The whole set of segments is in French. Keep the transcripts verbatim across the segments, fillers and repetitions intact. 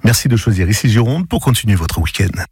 Merci de choisir Ici Gironde pour continuer votre week-end.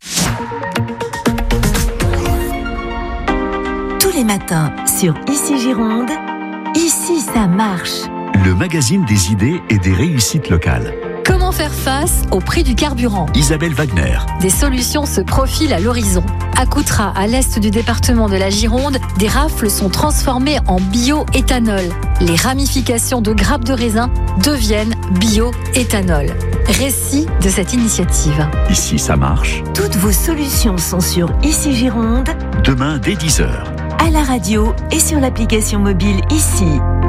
Tous les matins sur Ici Gironde, ici ça marche. Le magazine des idées et des réussites locales. Comment faire face au prix du carburant ? Isabelle Wagner. Des solutions se profilent à l'horizon. À Coutras, à l'est du département de la Gironde, des rafles sont transformées en bioéthanol. Les ramifications de grappes de raisin deviennent bioéthanol. Récit de cette initiative. Ici, ça marche. Toutes vos solutions sont sur Ici Gironde, Demain, dès dix heures. à la radio et sur l'application mobile Ici.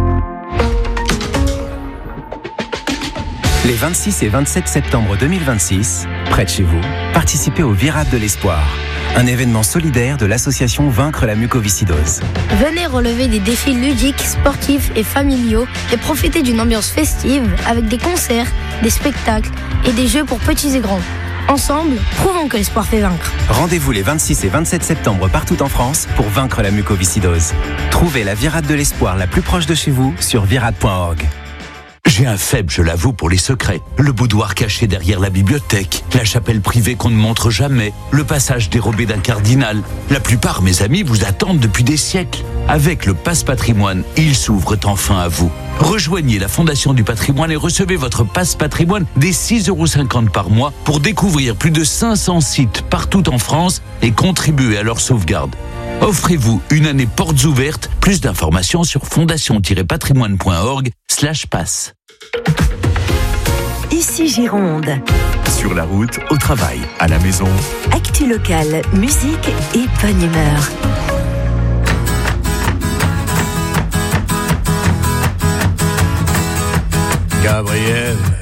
Les vingt-six et vingt-sept septembre deux mille vingt-six, près de chez vous, participez au Virade de l'Espoir, un événement solidaire de l'association Vaincre la mucoviscidose. Venez relever des défis ludiques, sportifs et familiaux et profitez d'une ambiance festive avec des concerts, des spectacles et des jeux pour petits et grands. Ensemble, prouvons que l'espoir fait vaincre. Rendez-vous les vingt-six et vingt-sept septembre partout en France pour vaincre la mucoviscidose. Trouvez la Virade de l'Espoir la plus proche de chez vous sur virade point org. J'ai un faible, je l'avoue, pour les secrets. Le boudoir caché derrière la bibliothèque, la chapelle privée qu'on ne montre jamais, le passage dérobé d'un cardinal. La plupart, mes amis, vous attendent depuis des siècles. Avec le Passe Patrimoine, ils s'ouvrent enfin à vous. Rejoignez la Fondation du Patrimoine et recevez votre Passe Patrimoine dès six euros cinquante par mois pour découvrir plus de cinq cents sites partout en France et contribuer à leur sauvegarde. Offrez-vous une année portes ouvertes. Plus d'informations sur fondation-patrimoine point org slash passe. Ici Gironde, Sur la route, au travail, à la maison. actu locale, musique et bonne humeur. Gabriel.